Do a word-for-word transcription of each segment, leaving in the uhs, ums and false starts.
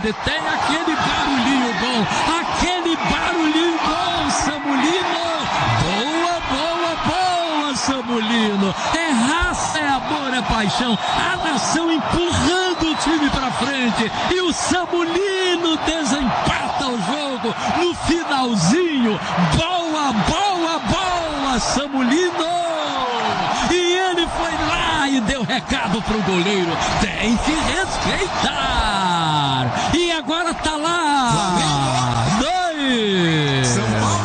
rede, tem aquele barulhinho bom, aquele barulhinho bom, Samulino. Boa, boa, boa, Samulino. É raça, é amor, é paixão. A nação empurrando o time pra frente. E o Samulino desempata o jogo no finalzinho. Boa, boa, boa, Samulino. E ele foi lá e deu recado pro goleiro. Tem que respeitar. E agora tá lá. Dois.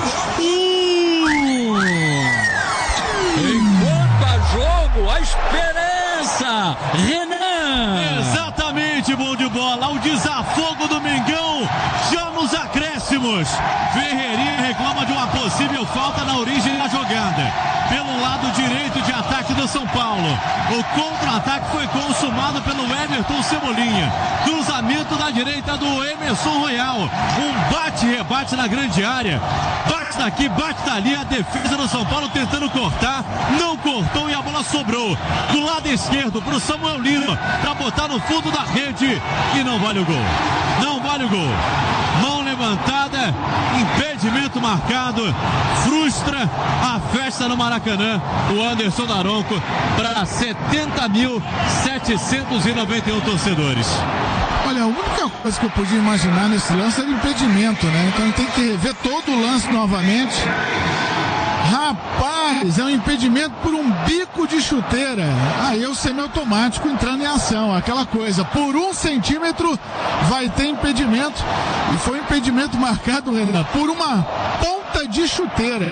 Um. Enquanto há jogo, a esperança. Renan. Exatamente, bom de bola. O desafogo do Mengão. Já nos acréscimos. Ferreirinha reclama de uma possível falta na origem da jogada. Pelo lado direito de ataque do São Paulo. O contra-ataque foi consumado pelo Everton Cebolinha. Cruzamento da direita do Emerson Royal. Um bate-rebate na grande área. Bate daqui, bate dali. A defesa do São Paulo tentando cortar. Não cortou e a bola sobrou. Do lado esquerdo para o Samuel Lima. Para botar no fundo da rede. E não vale o gol. Não vale o gol. Mão levantada. Impedimento marcado. Frustra a festa no Maracanã. O Anderson Daronco para setenta mil setecentos e noventa e um torcedores. Olha, a única coisa que eu podia imaginar nesse lance era o impedimento, né? Então tem que rever todo o lance novamente. Rapaz, é um impedimento por um bico de chuteira. Aí é o semiautomático entrando em ação, aquela coisa. Por um centímetro vai ter impedimento. E foi um impedimento marcado, Renan, por uma ponta de chuteira.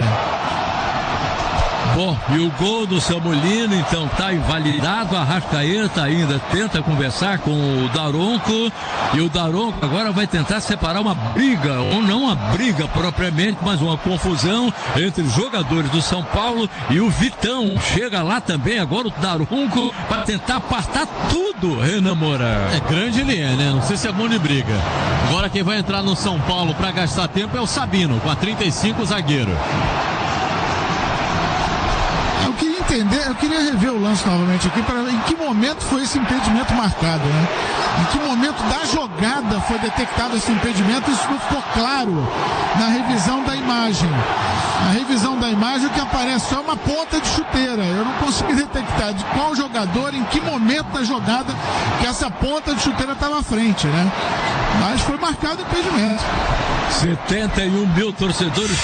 Bom, e o gol do Samulino, então, tá invalidado. A Arrascaeta ainda tenta conversar com o Daronco. E o Daronco agora vai tentar separar uma briga, ou não uma briga propriamente, mas uma confusão entre os jogadores do São Paulo e o Vitão. Chega lá também agora o Daronco para tentar apartar tudo, Renan Moura. É grande ele é, né? Não sei se é bom de briga. Agora quem vai entrar no São Paulo para gastar tempo é o Sabino, com a trinta e cinco, zagueiro. Entender, eu queria rever o lance novamente aqui para em que momento foi esse impedimento marcado, né? Em que momento da jogada foi detectado esse impedimento? Isso não ficou claro na revisão da imagem. Na revisão da imagem o que aparece é uma ponta de chuteira. Eu não consegui detectar de qual jogador, em que momento da jogada que essa ponta de chuteira estava à frente, né? Mas foi marcado o impedimento. setenta e um mil torcedores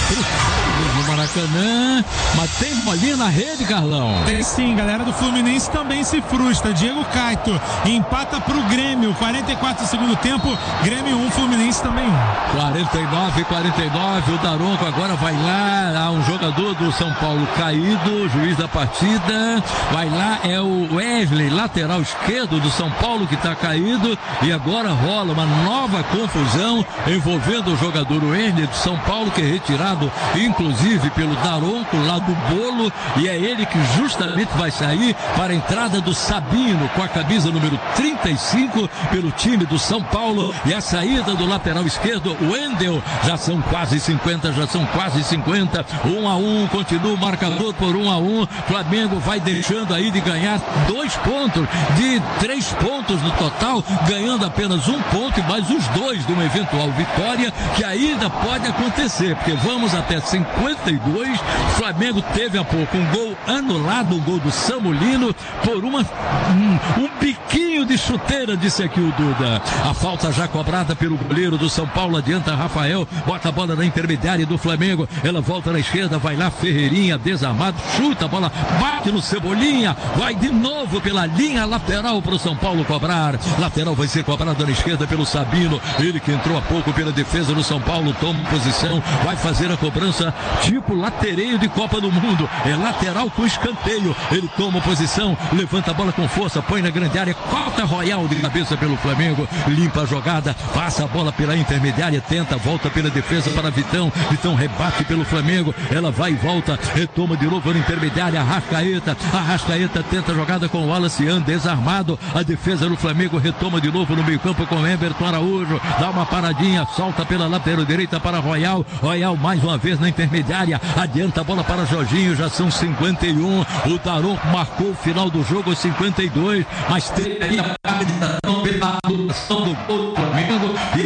no Maracanã, mas tem bolinha na rede, Carlão. Tem sim, galera do Fluminense também se frustra. Diego Caito empata pro Grêmio, quarenta e quatro do segundo tempo, Grêmio um, Fluminense também um. quarenta e nove, quarenta e nove, o Daronco agora vai lá, há um jogador do São Paulo caído, juiz da partida, vai lá, é o Wesley, lateral esquerdo do São Paulo que tá caído, e agora rola uma nova confusão envolvendo o jogador Wesley do São Paulo, que é retirado inclusive pelo Daronco lá do bolo, e é ele que justamente vai sair para a entrada do Sabino com a camisa número trinta e cinco pelo time do São Paulo, e a saída do lateral esquerdo Wendel. Já são quase cinquenta, já são quase cinquenta, um a um, continua o marcador por um a um. Flamengo vai deixando aí de ganhar dois pontos de três pontos no total, ganhando apenas um ponto e mais os dois de uma eventual vitória, que ainda pode acontecer, porque vamos até cinquenta e dois. O Flamengo teve há pouco um gol anulado, um gol do Samulino por uma um, um biquinho de chuteira, disse aqui o Duda. A falta já cobrada pelo goleiro do São Paulo, adianta Rafael, bota a bola na intermediária do Flamengo, ela volta na esquerda, vai lá Ferreirinha, desarmado, chuta a bola, bate no Cebolinha, vai de novo pela linha lateral para o São Paulo cobrar. Lateral vai ser cobrado na esquerda pelo Sabino, ele que entrou há pouco pela defesa do São Paulo, toma posição, vai fazer a cobrança tipo latereio de Copa do Mundo, é lateral com escanteio, ele toma posição, levanta a bola com força, põe na grande área, corta Royal de cabeça pelo Flamengo, limpa a jogada, passa a bola pela intermediária, tenta, volta pela defesa para Vitão, Vitão rebate pelo Flamengo, ela vai e volta, retoma de novo na intermediária, Arrascaeta, Arrascaeta tenta a jogada com o Wallace, desarmado, a defesa do Flamengo retoma de novo no meio campo com Everton Araújo, dá uma paradinha, solta pela lateral direita para Royal, Royal mais uma vez na intermediária, adianta a bola para Jorginho, já são cinquenta e um, o Daronco marcou o final do jogo cinquenta e dois, mas tem aí a finalização pela anulação do gol do Flamengo, e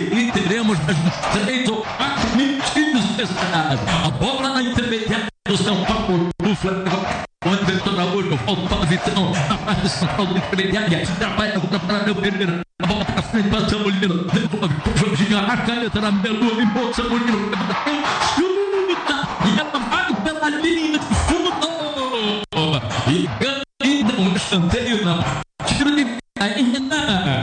três ou quatro minutos. A bola na intermediária do São Paulo. O Flamengo. O Anderson Araújo, volta para o Vitão, na parte central da intermediária, trabalha para Meu Pereira, a bola para frente para Samulino, devolve para o Jorginho, a caneta na Melu, embora Samulino, chuta, e ela vai pela linha de fundo, e ganha um escanteio na tiro de ainda.